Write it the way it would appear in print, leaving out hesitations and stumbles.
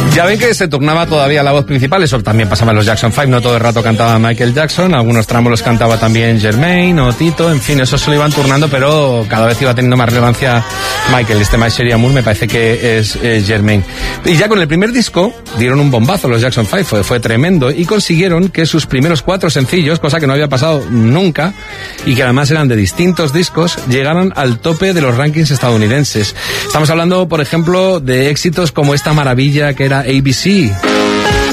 Ya ven que se turnaba todavía la voz principal, eso también pasaba en los Jackson 5, no todo el rato cantaba Michael Jackson, algunos tramos los cantaba también Jermaine o Tito, en fin, eso se lo iban turnando, pero cada vez iba teniendo más relevancia Michael. Este My Sherry Amour me parece que es Jermaine. Y ya con el primer disco dieron un bombazo los Jackson 5, fue tremendo, y consiguieron que sus primeros 4 sencillos, cosa que no había pasado nunca, y que además eran de distintos discos, llegaron al tope de los rankings estadounidenses. Estamos hablando, por ejemplo, de éxitos como esta maravilla que era ABC.